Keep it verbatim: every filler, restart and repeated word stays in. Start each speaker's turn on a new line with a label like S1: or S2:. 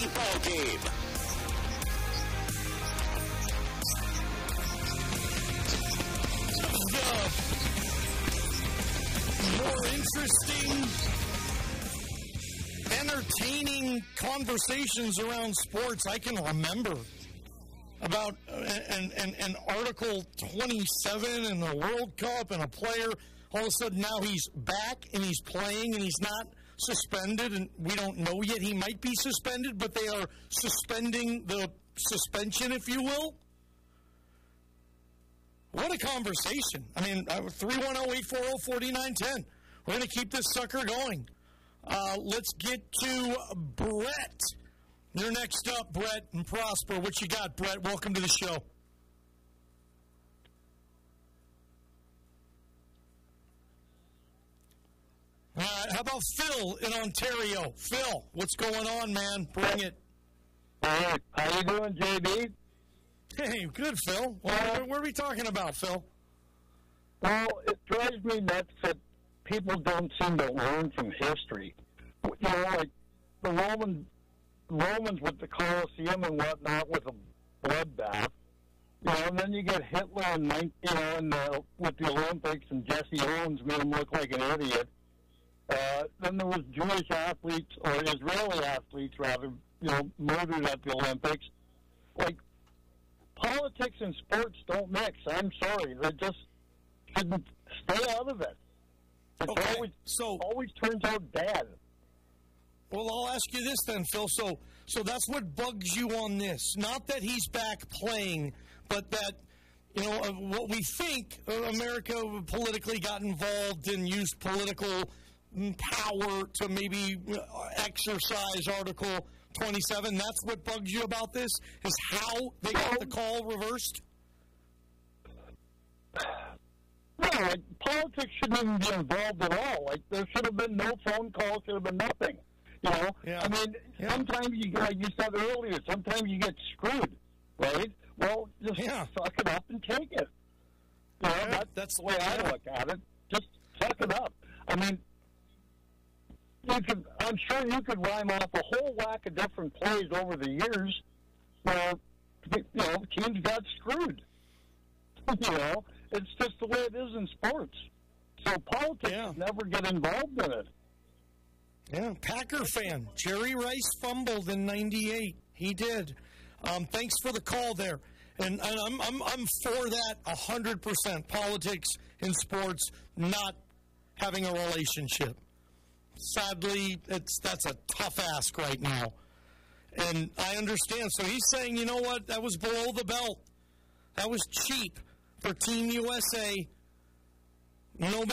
S1: ball game. The more interesting, entertaining conversations around sports I can remember about uh, an, an, an Article twenty-seven in the World Cup and a player, all of a sudden now he's back and he's playing and he's not suspended, and we don't know yet. He might be suspended, but they are suspending the suspension, if you will. What a conversation. I mean, three one zero, eight four zero, four nine one zero. We're going to keep this sucker going. Uh, let's get to Brett. You're next up, Brett, and Prosper. What you got, Brett? Welcome to the show. All right, how about Phil in Ontario? Phil, what's going on, man? Bring it.
S2: Hey, how you doing, J B?
S1: Hey, good, Phil. Well,
S2: uh,
S1: what, what are we talking about, Phil?
S2: Well, it drives me nuts that people don't seem to learn from history. You know, like the Roman Romans with the Colosseum and whatnot with a bloodbath. You know, and then you get Hitler and you know, and uh, with the Olympics, and Jesse Owens made him look like an idiot. Uh, then there was Jewish athletes, or Israeli athletes, rather, you know, murdered at the Olympics. Like, politics and sports don't mix. I'm sorry. They just shouldn't stay out of it. It
S1: okay.
S2: always,
S1: so,
S2: always turns out bad.
S1: Well, I'll ask you this then, Phil. So, so that's what bugs you on this. Not that he's back playing, but that, you know, uh, what we think uh, America politically got involved and used political power to maybe exercise Article twenty-seven. That's what bugs you about this, is how they got the call reversed?
S2: No, like, politics shouldn't even be involved at all. Like, there should have been no phone call, should have been nothing. You know?
S1: Yeah.
S2: I mean,
S1: yeah.
S2: sometimes, you, like you said earlier, sometimes you get screwed, right? Well, just
S1: yeah.
S2: suck it up and take it. You know,
S1: yeah,
S2: that, that's the way I look at it. Just suck it up. I mean, you could, I'm sure you could rhyme off a whole whack of different plays over the years where, you know, teams got screwed. You know, it's just the way it is in sports. So politics
S1: yeah.
S2: never get involved in it.
S1: Yeah, Packer fan. Jerry Rice fumbled in ninety-eight. He did. Um, thanks for the call there. And, and I'm, I'm, I'm for that one hundred percent. Politics and sports not having a relationship. Sadly, it's that's a tough ask right now. And I understand. So he's saying, you know what, that was below the belt. That was cheap for Team U S A. No